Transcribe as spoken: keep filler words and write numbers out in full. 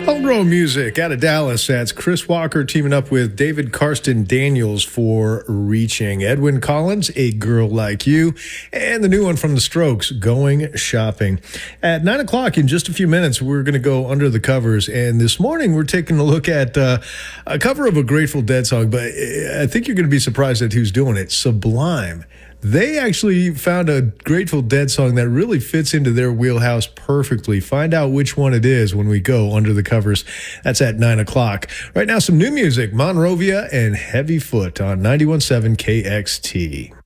Homegrown music out of Dallas. That's Chris Walker teaming up with David Karsten Daniels for Reaching. Edwyn Collins, A Girl Like You, and the new one from The Strokes, Going Shopping. At nine o'clock, in just a few minutes, we're going to go under the covers. And this morning, we're taking a look at uh, a cover of a Grateful Dead song, but I think you're going to be surprised at who's doing it. Sublime. They actually found a Grateful Dead song that really fits into their wheelhouse perfectly. Find out which one it is when we go under the covers. That's at nine o'clock. Right now, some new music. Monrovia and Heavy Foot on ninety-one point seven K X T.